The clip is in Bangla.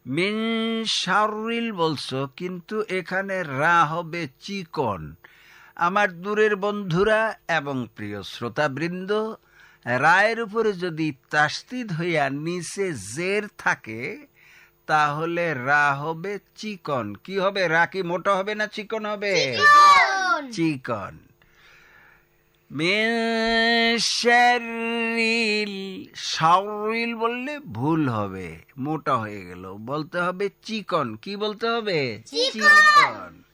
মিন শাররিল বলছো, কিন্তু এখানে রা হবে চিকন। আমার দূরের বন্ধুরা এবং প্রিয় শ্রোতাবৃন্দ, রায়ের উপরে যদি তাসদিদ হইয়া নিচে জের থাকে তাহলে রা হবে চিকন। কি হবে? রা কি মোটা হবে না চিকন হবে? চিকন। মিন শাররিল, শাররিল বললে ভুল হবে, মোটা হয়ে গেল, বলতে হবে চিকন। কি বলতে হবে? চিকন।